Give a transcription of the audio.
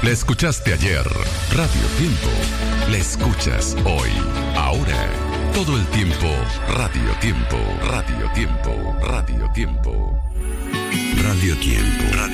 La escuchaste ayer. Radio Tiempo. La escuchas hoy. Ahora. Todo el tiempo. Radio Tiempo. Radio Tiempo. Radio Tiempo. Radio Tiempo.